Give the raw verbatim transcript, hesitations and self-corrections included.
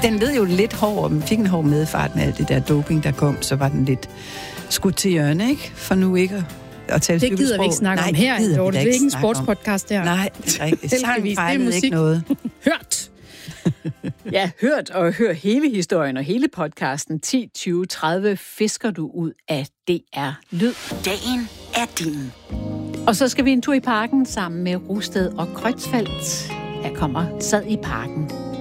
Den lød jo lidt hård, men fik en hård medfart med alt det der doping, der kom, så var den lidt skudt til hjørne, ikke? For nu ikke at, at tale det gider vi ikke snakke Nej, om her, det, det, det er ikke en sportspodcast her. Nej, det er rigtigt. Sang fejlede ikke noget. Hørt! Ja, hørt og hør hele historien og hele podcasten ti tyve tredive fisker du ud af D R Lyd. Dagen er din. Og så skal vi en tur i parken sammen med Rusted og Kreutzfeldt. Her kommer Sad i parken.